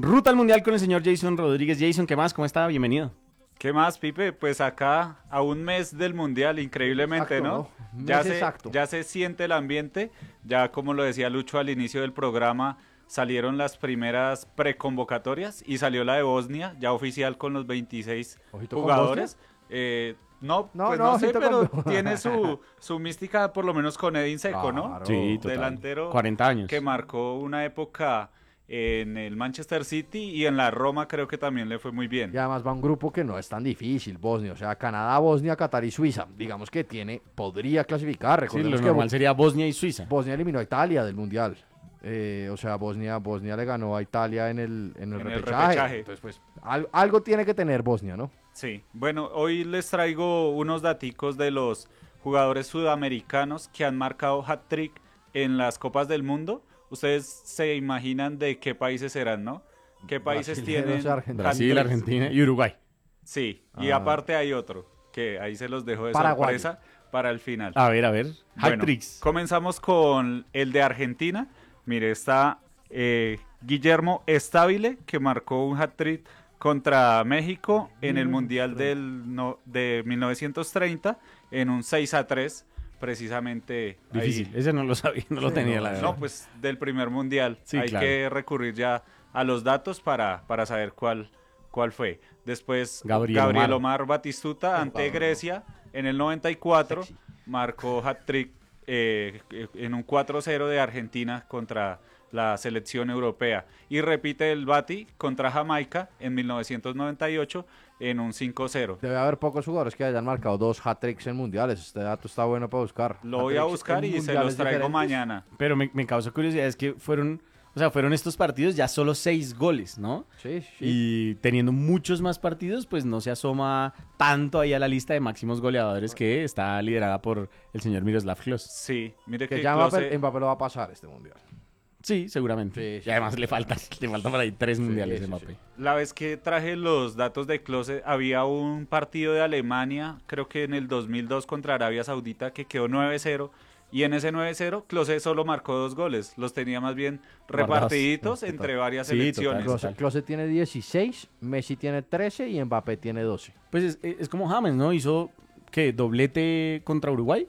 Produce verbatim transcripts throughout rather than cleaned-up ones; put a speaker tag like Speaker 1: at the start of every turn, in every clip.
Speaker 1: Ruta al Mundial con el señor Jason Rodríguez. Jason, ¿qué más? ¿Cómo está? Bienvenido.
Speaker 2: ¿Qué más, Pipe? Pues acá a un mes del Mundial, increíblemente,
Speaker 3: Exacto,
Speaker 2: ¿no?
Speaker 3: ¿no?
Speaker 2: Ya
Speaker 3: Mes
Speaker 2: se,
Speaker 3: exacto.
Speaker 2: ya se siente el ambiente, ya como lo decía Lucho al inicio del programa, salieron las primeras preconvocatorias y salió la de Bosnia, ya oficial con los veintiséis
Speaker 3: ¿Ojito con
Speaker 2: jugadores. Eh, no,
Speaker 3: No,
Speaker 2: pues
Speaker 3: no,
Speaker 2: no sé,
Speaker 3: ojito
Speaker 2: pero
Speaker 3: con-
Speaker 2: tiene su, su mística, por lo menos con Edin Dzeko, ¿no?
Speaker 3: Claro.
Speaker 1: Sí, total.
Speaker 2: Delantero
Speaker 1: cuarenta años.
Speaker 2: que marcó una época en el Manchester City y en la Roma creo que también le fue muy bien.
Speaker 3: Y además va un grupo que no es tan difícil, Bosnia, o sea, Canadá, Bosnia, Qatar y Suiza. Digamos que tiene, podría clasificar.
Speaker 1: Sí,
Speaker 3: Recordemos
Speaker 1: lo
Speaker 3: que
Speaker 1: normal
Speaker 3: Bo-
Speaker 1: sería Bosnia y Suiza.
Speaker 3: Bosnia eliminó a Italia del Mundial. Eh, o sea, Bosnia, Bosnia le ganó a Italia en el, en el,
Speaker 2: En el
Speaker 3: repechaje.
Speaker 2: repechaje.
Speaker 3: Entonces, pues, al- algo tiene que tener Bosnia, ¿no?
Speaker 2: Sí, bueno, hoy les traigo unos daticos de los jugadores sudamericanos que han marcado hat-trick en las Copas del Mundo. Ustedes se imaginan de qué países serán, ¿no? ¿Qué países
Speaker 3: Brasileros,
Speaker 2: tienen
Speaker 3: argentinos.
Speaker 1: Brasil,
Speaker 2: hat-tricks?
Speaker 1: Argentina y Uruguay.
Speaker 2: Sí, y
Speaker 3: Ah.
Speaker 2: aparte hay otro, que ahí se los dejo de
Speaker 3: Paraguayo.
Speaker 2: sorpresa para el final.
Speaker 1: A ver, a ver.
Speaker 2: Bueno,
Speaker 1: Hat-tricks.
Speaker 2: comenzamos con el de Argentina. Mire, está eh, Guillermo Stabile, que marcó un hat-trick contra México en el Mundial del, no, de mil novecientos treinta en un seis a tres, precisamente. ahí.
Speaker 1: Difícil. Ese no lo sabía, no lo
Speaker 3: Sí,
Speaker 1: tenía,
Speaker 3: no,
Speaker 1: la verdad.
Speaker 2: No, pues del primer Mundial.
Speaker 1: Sí,
Speaker 2: Hay
Speaker 1: claro.
Speaker 2: que recurrir ya a los datos para, para saber cuál, cuál fue. Después,
Speaker 1: Gabriel
Speaker 2: Gabriel,
Speaker 1: Omar.
Speaker 2: Omar. Batistuta ante Grecia en el noventa y cuatro marcó hat-trick eh, en un cuatro cero de Argentina contra la selección europea. Y repite el Bati contra Jamaica en mil novecientos noventa y ocho en un cinco cero.
Speaker 3: Debe haber pocos jugadores que hayan marcado dos hat-tricks en mundiales. Este dato está bueno para buscar.
Speaker 2: Lo voy a
Speaker 3: Hat-tricks
Speaker 2: buscar
Speaker 3: en
Speaker 2: y se
Speaker 3: mundiales
Speaker 2: los traigo
Speaker 3: diferentes.
Speaker 2: mañana.
Speaker 1: Pero me, me causó curiosidad, es que fueron, o sea, fueron estos partidos ya solo seis goles, ¿no?
Speaker 3: Sí, sí.
Speaker 1: Y teniendo muchos más partidos, pues no se asoma tanto ahí a la lista de máximos goleadores que está liderada por el señor Miroslav Klose.
Speaker 2: Sí, mire
Speaker 3: Que
Speaker 2: que
Speaker 3: ya
Speaker 2: Klose-
Speaker 3: Mbappé, Mbappé lo va a pasar este mundial.
Speaker 1: Sí, seguramente.
Speaker 3: Sí, sí,
Speaker 1: y además
Speaker 3: sí.
Speaker 1: le faltan, le faltan por ahí tres mundiales
Speaker 3: sí,
Speaker 1: de
Speaker 3: sí.
Speaker 1: Mbappé.
Speaker 2: La vez que traje los datos de Klose, había un partido de Alemania, creo que en el dos mil dos contra Arabia Saudita, que quedó nueve cero. Y en ese nueve cero, Klose solo marcó dos goles. Los tenía más bien
Speaker 1: Guardados.
Speaker 2: repartiditos
Speaker 3: Total.
Speaker 2: entre varias
Speaker 1: Sí,
Speaker 2: selecciones.
Speaker 1: total.
Speaker 3: Klose, Klose tiene dieciséis, Messi tiene trece y Mbappé tiene doce.
Speaker 1: Pues es, es como James, ¿no? Hizo, ¿qué? ¿Doblete contra Uruguay?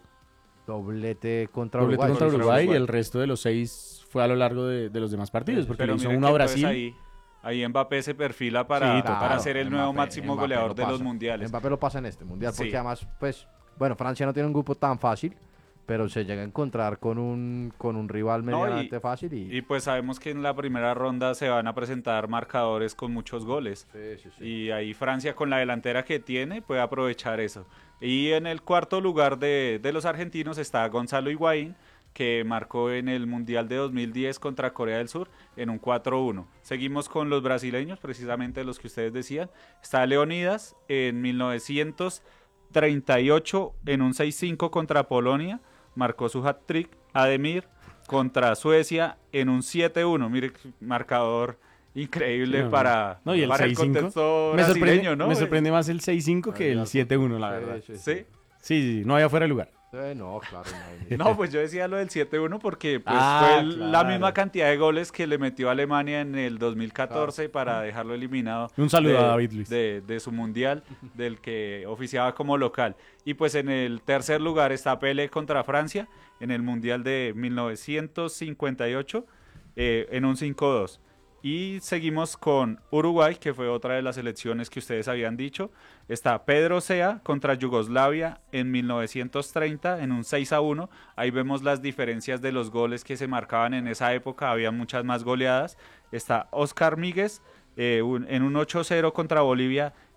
Speaker 3: Doblete contra
Speaker 1: Doblete
Speaker 3: Uruguay.
Speaker 1: contra
Speaker 2: Contra
Speaker 1: Uruguay,
Speaker 2: Uruguay.
Speaker 1: y el resto de los seis fue a lo largo de, de los demás partidos, porque
Speaker 2: Pero
Speaker 1: le hizo
Speaker 2: mire
Speaker 1: uno a
Speaker 2: que entonces
Speaker 1: Brasil.
Speaker 2: ahí, ahí Mbappé se perfila para,
Speaker 1: Sí, total.
Speaker 2: para ser el nuevo
Speaker 3: Mbappé-
Speaker 2: máximo
Speaker 3: Mbappé
Speaker 2: goleador
Speaker 3: lo
Speaker 2: de los
Speaker 3: pasa.
Speaker 2: mundiales.
Speaker 3: Mbappé lo pasa en este mundial, porque
Speaker 2: Sí.
Speaker 3: además, pues, bueno, Francia no tiene un grupo tan fácil, pero se llega a encontrar con un, con un rival
Speaker 2: No, y-
Speaker 3: medianamente fácil y...
Speaker 2: Y pues sabemos que en la primera ronda se van a presentar marcadores con muchos goles.
Speaker 3: Sí, sí, sí.
Speaker 2: Y ahí Francia con la delantera que tiene puede aprovechar eso. Y en el cuarto lugar de, de los argentinos está Gonzalo Higuaín, que marcó en el Mundial de dos mil diez contra Corea del Sur en un cuatro uno. Seguimos con los brasileños, precisamente los que ustedes decían. Está Leonidas en mil novecientos treinta y ocho en un seis cinco contra Polonia, marcó su hat-trick. Ademir contra Suecia en un siete uno. Mire, qué marcador increíble
Speaker 1: Sí, no,
Speaker 2: para,
Speaker 1: No, y el
Speaker 2: para el
Speaker 1: seis cinco.
Speaker 2: contexto
Speaker 1: Me sorprende,
Speaker 2: brasileño, ¿no?
Speaker 1: me sorprende más el seis cinco que
Speaker 3: Ahí
Speaker 1: el
Speaker 3: ya-
Speaker 1: siete uno, la
Speaker 3: Sí,
Speaker 1: verdad.
Speaker 3: sí, sí.
Speaker 2: Sí.
Speaker 1: Sí, sí, no había fuera de lugar.
Speaker 3: Eh, no, claro. No,
Speaker 2: No, pues yo decía lo del siete uno porque pues,
Speaker 1: Ah,
Speaker 2: fue el- la
Speaker 1: claro.
Speaker 2: misma cantidad de goles que le metió a Alemania en el dos mil catorce para dejarlo eliminado.
Speaker 1: Un saludo
Speaker 2: de,
Speaker 1: a David Luiz.
Speaker 2: De, de su mundial, del que oficiaba como local. Y pues en el tercer lugar está Pelé contra Francia en el mundial de mil novecientos cincuenta y ocho eh, en un cinco dos. Y seguimos con Uruguay, que fue otra de las selecciones que ustedes habían dicho. Está Pedro Sea contra Yugoslavia en mil novecientos treinta en un seis a uno. Ahí vemos las diferencias de los goles que se marcaban en esa época. Había muchas más goleadas. Está Oscar Míguez eh, un- en un ocho cero contra Bolivia